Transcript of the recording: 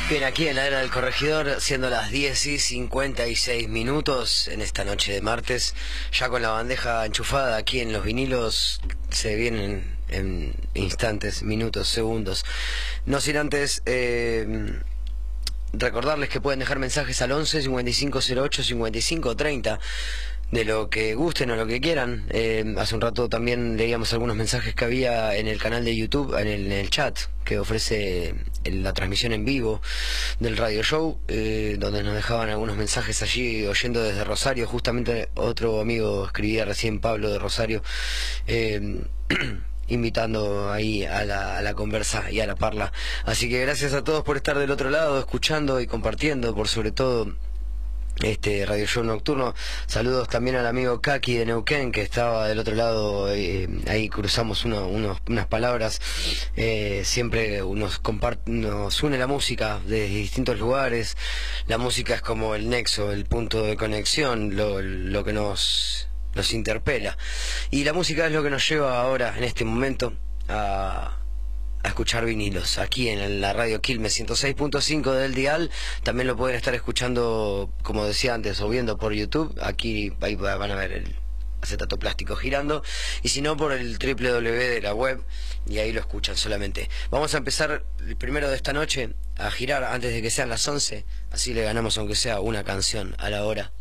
Bien, aquí en la Era del Corregidor, siendo las 10:56 en esta noche de martes, ya con la bandeja enchufada aquí en los vinilos, se vienen en instantes, minutos, segundos. No sin antes recordarles que pueden dejar mensajes al 11 55 08 55 30 de lo que gusten o lo que quieran. Hace un rato también leíamos algunos mensajes que había en el canal de YouTube, en el chat que ofrece la transmisión en vivo del radio show, donde nos dejaban algunos mensajes allí oyendo desde Rosario. Justamente otro amigo escribía recién, Pablo de Rosario, invitando ahí a la conversa y a la parla. Así que gracias a todos por estar del otro lado, escuchando y compartiendo, por sobre todo este radio show nocturno. Saludos también al amigo Kaki de Neuquén, que estaba del otro lado. Ahí cruzamos unas palabras. Siempre nos une la música de distintos lugares. La música es como el nexo, el punto de conexión, lo que nos interpela, y la música es lo que nos lleva ahora, en este momento, a escuchar vinilos aquí en la radio Quilmes 106.5 del dial. También lo pueden estar escuchando, como decía antes, o viendo por YouTube. Ahí van a ver el acetato plástico girando, y si no, por el www de la web, y ahí lo escuchan solamente. Vamos a empezar el primero de esta noche a girar antes de que sean las 11, así le ganamos aunque sea una canción a la hora.